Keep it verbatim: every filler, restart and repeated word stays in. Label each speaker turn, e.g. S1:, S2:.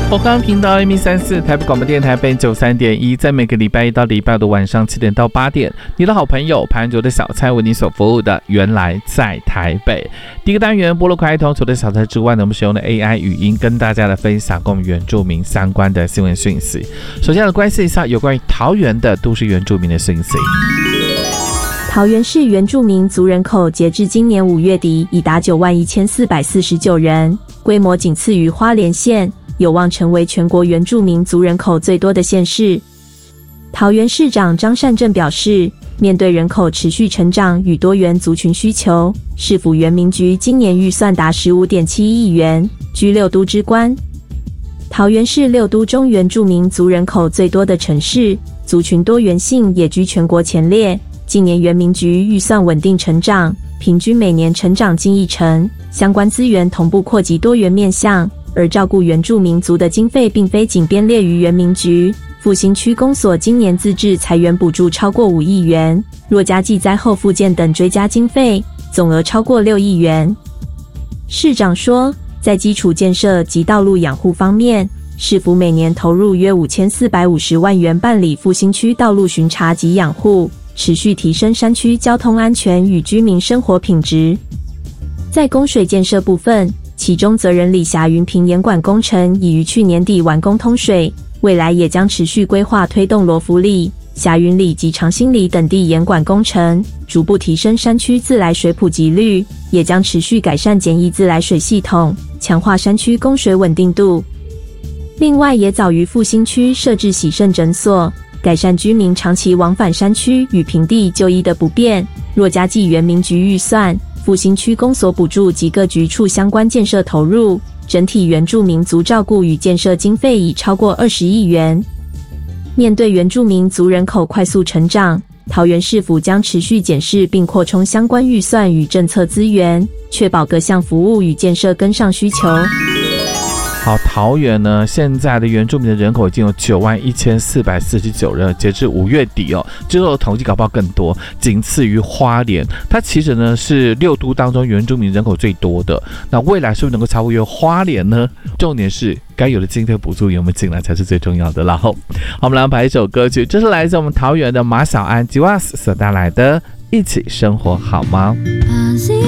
S1: 我刚频道 M 三四 台北广播电台 F M 九三点一，在每个礼拜一到礼拜五的晚上七点到八点，你的好朋友潘安卓的小菜为你所服务的原来在台北。第一个单元菠萝开通，除了小菜之外呢，我们使用的 A I 语音跟大家来分享跟我们原住民相关的新闻讯息。首先来关心一下有关于桃园的都市原住民的讯息。
S2: 桃园市原住民族人口截至今年五月底已达九万一千四百四十九人，规模仅次于花莲县，有望成为全国原住民族人口最多的县市。桃园市长张善政表示，面对人口持续成长与多元族群需求，市府原民局今年预算达 十五点七亿元，居六都之冠。桃园是六都中原住民族人口最多的城市，族群多元性也居全国前列。近年原民局预算稳定成长，平均每年成长近一成，相关资源同步扩及多元面向，而照顾原住民族的经费并非仅编列于原民局。复兴区公所今年自治财源补助超过五亿元，若加计灾后复健等追加经费，总额超过六亿元。市长说，在基础建设及道路养护方面，市府每年投入约五千四百五十万元办理复兴区道路巡查及养护，持续提升山区交通安全与居民生活品质。在供水建设部分，其中责仁里霞云屏盐管工程已于去年底完工通水，未来也将持续规划推动罗浮里、霞云里及长兴里等地盐管工程，逐步提升山区自来水普及率，也将持续改善简易自来水系统，强化山区供水稳定度。另外也早于复兴区设置洗肾诊所，改善居民长期往返山区与平地就医的不便。若加计原民局预算、复兴区公所补助及各局处相关建设投入，整体原住民族照顾与建设经费已超过二十亿元。面对原住民族人口快速成长，桃园市府将持续检视并扩充相关预算与政策资源，确保各项服务与建设跟上需求。
S1: 好，桃园呢，现在的原住民的人口已经有九万一千四百四十九人，截至五月底哦，之后统计搞不好更多，仅次于花莲。它其实呢是六都当中原住民人口最多的，那未来是不是能够超越花莲呢？重点是该有的经费补助有没有进来才是最重要的啦。好，我们来排一首歌曲，这是来自我们桃园的马小安吉瓦斯所带来的《一起生活好吗》。